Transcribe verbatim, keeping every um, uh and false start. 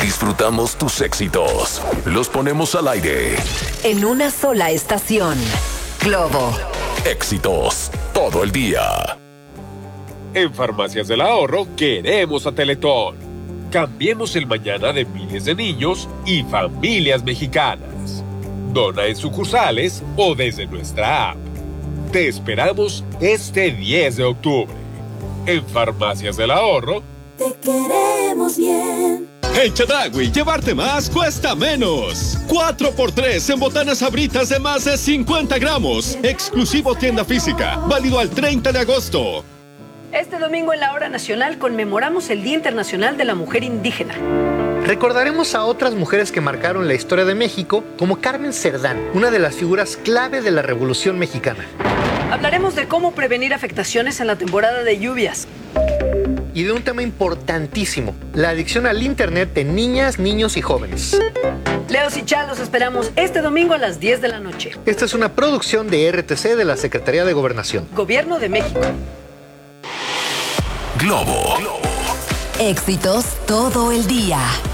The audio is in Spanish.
Disfrutamos tus éxitos. Los ponemos al aire. En una sola estación. Globo. Éxitos todo el día. En Farmacias del Ahorro queremos a Teletón. Cambiemos el mañana de miles de niños y familias mexicanas. Dona en sucursales o desde nuestra app. Te esperamos este diez de octubre. En Farmacias del Ahorro. Te queremos bien. En Chedraui, llevarte más cuesta menos. cuatro por tres en botanas Sabritas de más de cincuenta gramos. Exclusivo tienda física. Válido al treinta de agosto. Este domingo en la Hora Nacional conmemoramos el Día Internacional de la Mujer Indígena. Recordaremos a otras mujeres que marcaron la historia de México, como Carmen Cerdán, una de las figuras clave de la Revolución Mexicana. Hablaremos de cómo prevenir afectaciones en la temporada de lluvias. Y de un tema importantísimo, la adicción al Internet en niñas, niños y jóvenes. Leos y Chá los esperamos este domingo a las diez de la noche. Esta es una producción de R T C de la Secretaría de Gobernación. Gobierno de México. Globo. Éxitos todo el día.